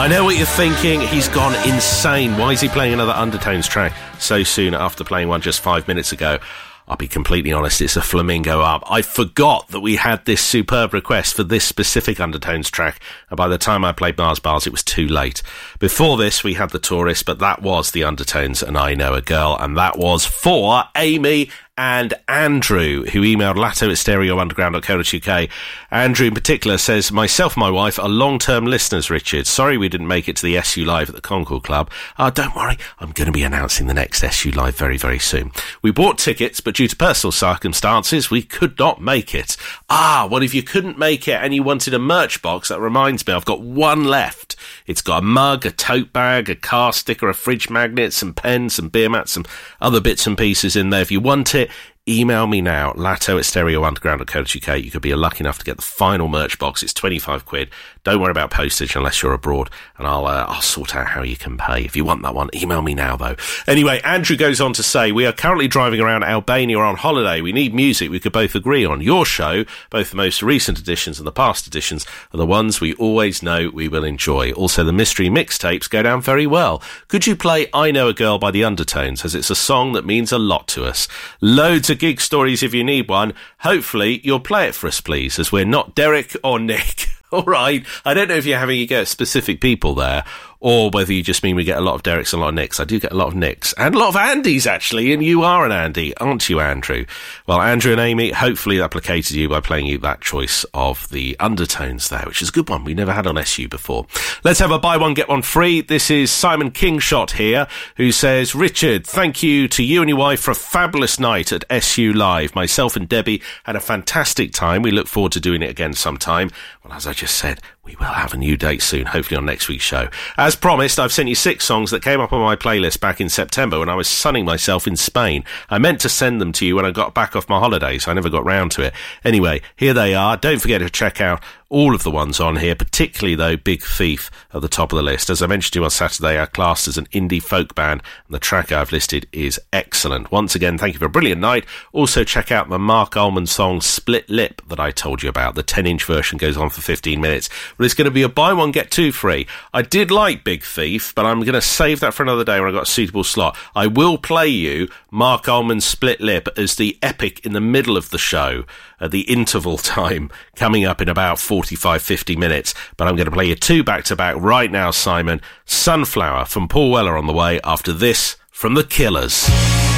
I know what you're thinking. He's gone insane. Why is he playing another Undertones track so soon after playing one just 5 minutes ago? I'll be completely honest, it's a Flamingo Up. I forgot that we had this superb request for this specific Undertones track, and by the time I played Mars Bars, it was too late. Before this, we had The Tourist, but that was the Undertones and I Know a Girl, and that was for Amy and Andrew, who emailed latto@stereounderground.co.uk. Andrew in particular says, myself and my wife are long-term listeners, Richard. Sorry we didn't make it to the SU Live at the Concord Club. Don't worry, I'm going to be announcing the next SU Live very, very soon. We bought tickets, but due to personal circumstances, we could not make it. Well, if you couldn't make it and you wanted a merch box, that reminds me, I've got one left. It's got a mug, a tote bag, a car sticker, a fridge magnet, some pens, some beer mats, some other bits and pieces in there. If you want it, email me now, latto@stereounderground.co.uk. You could be lucky enough to get the final merch box. It's £25. Don't worry about postage unless you're abroad, and I'll sort out how you can pay. If you want that one, email me now, though. Anyway, Andrew goes on to say, we are currently driving around Albania on holiday. We need music we could both agree on. Your show, both the most recent editions and the past editions, are the ones we always know we will enjoy. Also, the mystery mixtapes go down very well. Could you play I Know a Girl by the Undertones, as it's a song that means a lot to us? Loads of gig stories if you need one. Hopefully you'll play it for us, please, as we're not Derek or Nick. All right. I don't know if you're having a go at specific people there, or whether you just mean we get a lot of Dereks and a lot of Nicks. I do get a lot of Nicks and a lot of Andys, actually, and you are an Andy, aren't you, Andrew? Well, Andrew and Amy, hopefully that placated you by playing you that choice of the Undertones there, which is a good one. We never had on SU before. Let's have a buy one, get one free. This is Simon Kingshot here, who says, Richard, thank you to you and your wife for a fabulous night at SU Live. Myself and Debbie had a fantastic time. We look forward to doing it again sometime. Well, as I just said, we will have a new date soon, hopefully on next week's show. As promised, I've sent you 6 songs that came up on my playlist back in September when I was sunning myself in Spain. I meant to send them to you when I got back off my holiday, so I never got round to it. Anyway, here they are. Don't forget to check out all of the ones on here, particularly, though, Big Thief at the top of the list. As I mentioned to you on Saturday, are classed as an indie folk band, and the track I've listed is excellent. Once again, thank you for a brilliant night. Also, check out the Mark Ullman song Split Lip that I told you about. The 10-inch version goes on for 15 minutes. But it's going to be a buy one, get two free. I did like Big Thief, but I'm going to save that for another day when I've got a suitable slot. I will play you Mark Ullman's Split Lip as the epic in the middle of the show, at the interval time, coming up in about 45-50 minutes. But I'm going to play you 2 back-to-back right now, Simon. Sunflower from Paul Weller on the way after this from The Killers.